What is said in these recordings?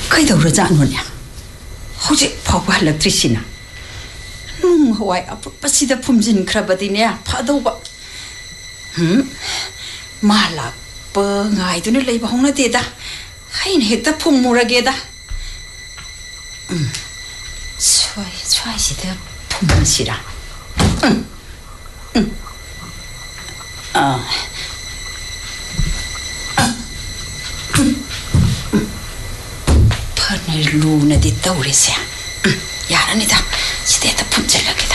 ꯀꯩꯗꯧꯔꯖꯥꯠꯅꯣꯅꯦ ꯍꯧꯖꯤꯛ ꯐꯥꯎꯕ ꯍꯜꯂꯛꯇ꯭ꯔꯤꯁꯤꯅ ꯅꯨꯡ ꯍꯋꯥꯏ ꯑꯄꯨꯠꯄꯁꯤꯗ ꯐꯨꯝꯖꯤꯟꯈ꯭ꯔꯕꯗꯤꯅꯦ ꯐꯗꯧꯕ ꯃꯥ ꯂꯥꯛꯄ ꯉꯥꯏꯗꯨꯅ ꯂꯩꯕ ꯍꯧꯅꯗꯦꯗ ꯑꯩꯅ ꯍꯦꯛꯇ ꯐꯨꯝꯃꯨꯔꯒꯦꯗ ꯁ꯭ꯋꯥꯏꯁꯤꯗ ꯐꯨꯝꯃꯁꯤꯔ ꯐꯅ ꯂꯨꯅꯗꯤ ꯇꯧꯔꯤꯁꯦ 야란이다. 시대에다 품질력이다.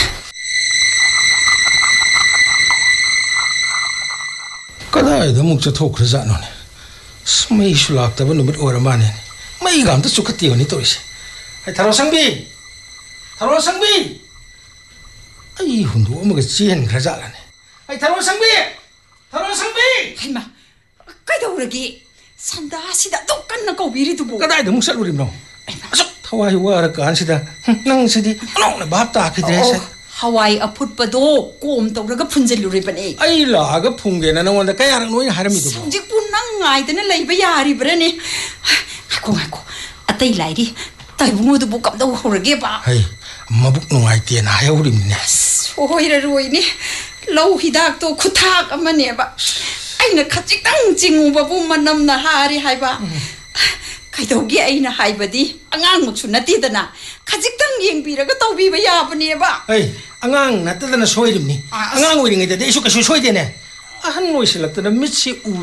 그다이다 목자 토크르자노네. 스메이 슐락다바 누밋 오라마네. 메이가 암도 쑥카티오니 또이시. 아이 타로상비. 타로상비. 아이 훈도 어머가 지엔 그러자라네. 아이 타로상비. 타로상비. 할마. 까이다오르기. 산다 하시다 똑같나 거비리도 뭐. 그다이다 목살우림노. 하와이 와라까 안시다 낭시디 어나 밥다 그대세 하와이 아풋바도 꼼 떠오르가 분질루리바니 아이라가 풍게나 너원다 까야랑 노인 하람이도 성직분 낭아이드나 레이바 야리브라니 아이고 아따이 라이리 따이붕어도 못 감다 오르게 봐 아이 마북 농아이띠에 나야 우림네 소이라로이니 러우 히닥도 쿠탁 아마네 봐 아이나 카직당 징우바부 만남나 하리 하이바 그래도기 아이나 하이바디 안강 무추 나티다나 가직당 옌비라가 떠비바 야바니바 에이 안강 나타다나 소이림니 안강 오이링이데 이슈가 소이되네 한 노이실락다나 미치 우